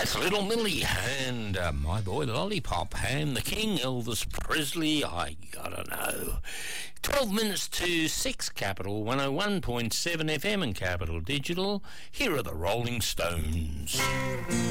That's Little Millie and My Boy Lollipop and the King, Elvis Presley. I gotta know. 12 minutes to 6, Capital 101.7 FM and Capital Digital. Here are the Rolling Stones.